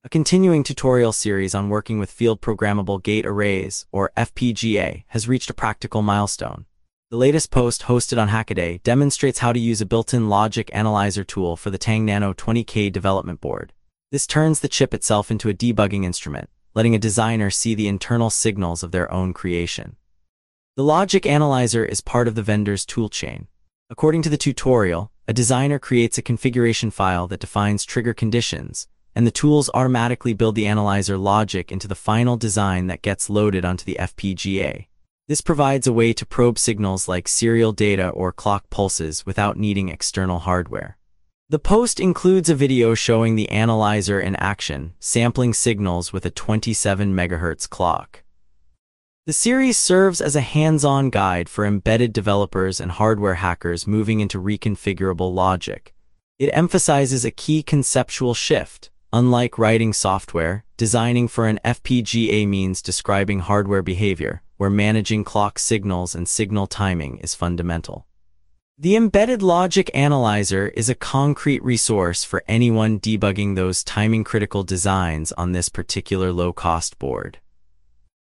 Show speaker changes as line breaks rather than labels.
A continuing tutorial series on working with Field Programmable Gate Arrays, or FPGA, has reached a practical milestone. The latest post hosted on Hackaday demonstrates how to use a built-in logic analyzer tool for the Tang Nano 20K development board. This turns the chip itself into a debugging instrument, letting a designer see the internal signals of their own creation. The logic analyzer is part of the vendor's toolchain. According to the tutorial, a designer creates a configuration file that defines trigger conditions, and the tools automatically build the analyzer logic into the final design that gets loaded onto the FPGA. This provides a way to probe signals like serial data or clock pulses without needing external hardware. The post includes a video showing the analyzer in action, sampling signals with a 27 MHz clock. The series serves as a hands-on guide for embedded developers and hardware hackers moving into reconfigurable logic. It emphasizes a key conceptual shift. Unlike writing software, designing for an FPGA means describing hardware behavior, where managing clock signals and signal timing is fundamental. The Embedded Logic Analyzer is a concrete resource for anyone debugging those timing-critical designs on this particular low-cost board.